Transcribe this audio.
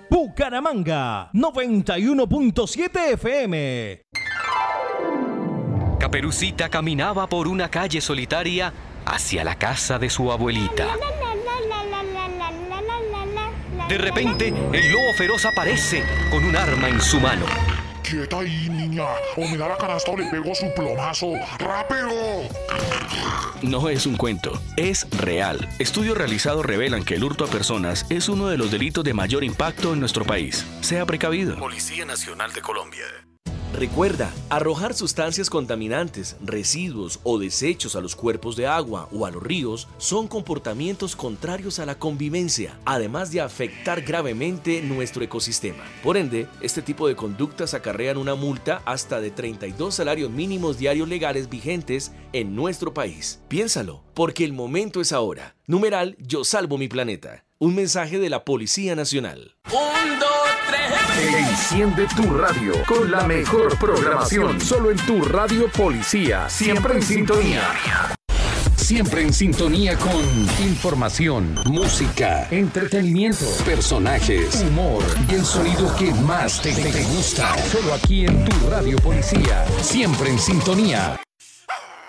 Bucaramanga, 91.7 FM. Caperucita caminaba por una calle solitaria hacia la casa de su abuelita. De repente, el lobo feroz aparece con un arma en su mano. ¡Quieta ahí, niña! O me da la canasta o le pego su plomazo. ¡Rápido! No es un cuento, es real. Estudios realizados revelan que el hurto a personas es uno de los delitos de mayor impacto en nuestro país. Sea precavido. Policía Nacional de Colombia. Recuerda, arrojar sustancias contaminantes, residuos o desechos a los cuerpos de agua o a los ríos son comportamientos contrarios a la convivencia, además de afectar gravemente nuestro ecosistema. Por ende, este tipo de conductas acarrean una multa hasta de 32 salarios mínimos diarios legales vigentes en nuestro país. Piénsalo, porque el momento es ahora. Numeral Yo Salvo Mi Planeta. Un mensaje de la Policía Nacional. 1, 2, 3. Enciende tu radio con la mejor programación. Solo en tu radio Policía. Siempre en sintonía. Siempre en sintonía con información, música, entretenimiento, personajes, humor y el sonido que más te gusta. Solo aquí en tu radio Policía. Siempre en sintonía.